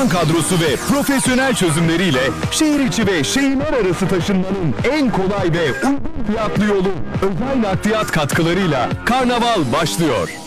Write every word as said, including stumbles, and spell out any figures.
uzman kadrosu ve profesyonel çözümleriyle şehir içi ve şehirler arası taşınmanın en kolay ve uygun fiyatlı yolu Özel Nakliyat katkılarıyla Karnaval başlıyor.